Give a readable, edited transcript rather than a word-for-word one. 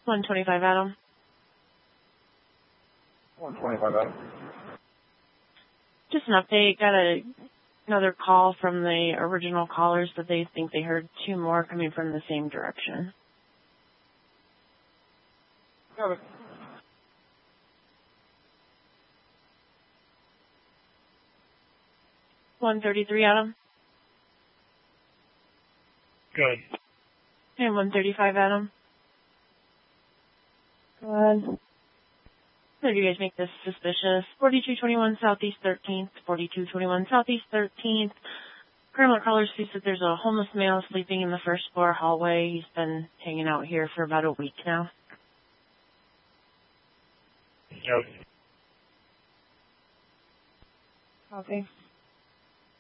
125 Adam. 125 Adam. Just an update. Got another call from the original callers that they think they heard two more coming from the same direction. Got it. $133 Adam. Good. And 135 Adam. Good. So you guys make this suspicious. 4221 Southeast 13th, 4221 Southeast 13th. Criminal caller sees that there's a homeless male sleeping in the first floor hallway. He's been hanging out here for about a week now. Yep. Okay.